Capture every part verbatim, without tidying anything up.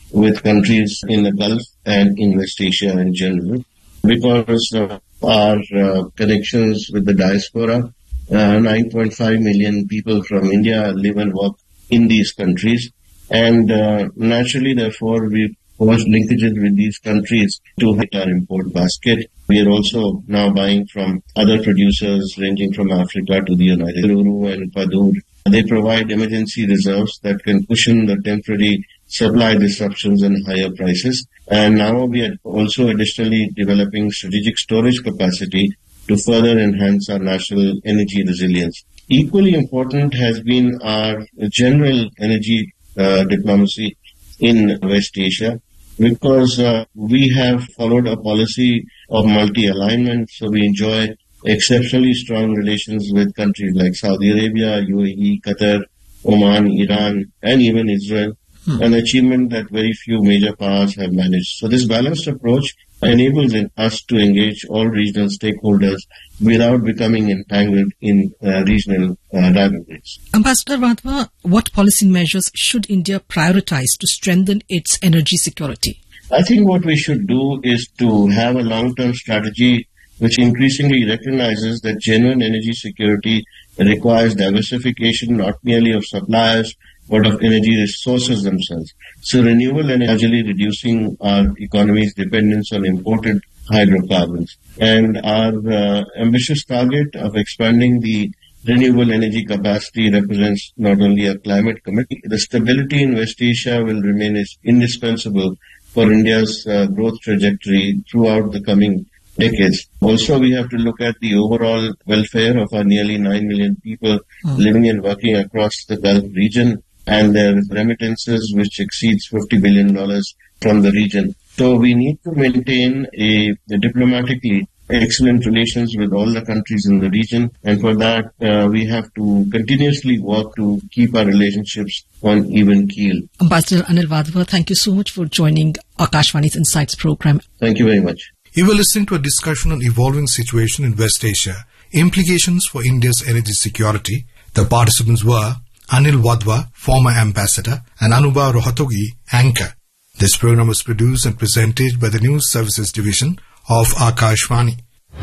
with countries in the Gulf and in West Asia in general. Because of our uh, connections with the diaspora, uh, nine point five million people from India live and work in these countries. And uh, naturally, therefore, we forged linkages with these countries to hit our import basket. We are also now buying from other producers ranging from Africa to the United States. Uru and Padur. They provide emergency reserves that can cushion the temporary supply disruptions and higher prices. And now we are also additionally developing strategic storage capacity to further enhance our national energy resilience. Equally important has been our general energy uh, diplomacy in West Asia, because uh, we have followed a policy of multi-alignment, so we enjoy exceptionally strong relations with countries like Saudi Arabia, U A E, Qatar, Oman, Iran, and even Israel, hmm. an achievement that very few major powers have managed. So this balanced approach enables us to engage all regional stakeholders without becoming entangled in uh, regional uh, rivalries. Ambassador Wadhwa, what policy measures should India prioritize to strengthen its energy security? I think what we should do is to have a long-term strategy which increasingly recognizes that genuine energy security requires diversification not merely of suppliers but of energy resources themselves. So renewable energy gradually reducing our economy's dependence on imported hydrocarbons. And our uh, ambitious target of expanding the renewable energy capacity represents not only a climate commitment, the stability in West Asia will remain is indispensable for India's uh, growth trajectory throughout the coming decades. Also, we have to look at the overall welfare of our nearly nine million people mm. living and working across the Gulf region, and their remittances, which exceeds fifty billion dollars from the region. So we need to maintain a, a diplomatically excellent relations with all the countries in the region, and for that uh, we have to continuously work to keep our relationships on even keel. Ambassador Anil Wadhwa, thank you so much for joining Akashvani's Insights program. Thank you very much. You were listening to a discussion on evolving situation in West Asia, implications for India's energy security. The participants were Anil Wadhwa, former ambassador, and Anubha Rohatgi, anchor. This program was produced and presented by the News Services Division of Akashvani.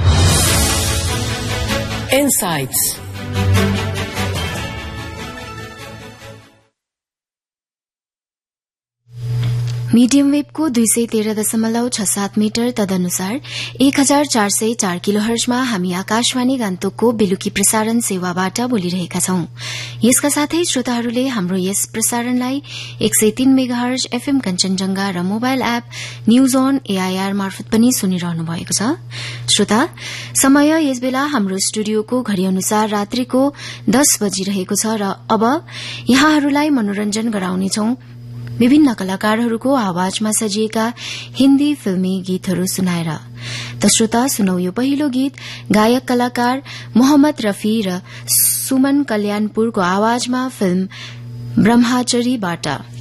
Insights. Medium wave को दुई सय तेह्र दशमलव छ सात metre तदनुसार एक हजार चार सय चार किलो हर्जमा हामी आकाशवाणी गान्तोकको बेलुकी प्रसारण सेवाबाट बोलिरहेका छौं। यसका साथै श्रोताहरूले हाम्रो यस प्रसारणलाई एक सय तीन megahertz FM Kanchenjunga raw mobile app news on AIR मार्फत पनि सुनिरहनु भएको छ। श्रोता, समय यसबेला हाम्रो स्टुडियोको घड़ी अनुसार रात्रिको दस बजिरहेको छ र अब यहाँहरूलाई मनोरञ्जन गराउनेछौं विभिन्न कलाकारहरूको आवाजमा सजिएका हिन्दी फिल्मी गीतहरू सुनाएर। त श्रोता, सुनौ यो पहिलो गीत गायक कलाकार मोहम्मद रफी र सुमन कल्याणपुरको आवाजमा फिल्म ब्रह्मचारीबाट।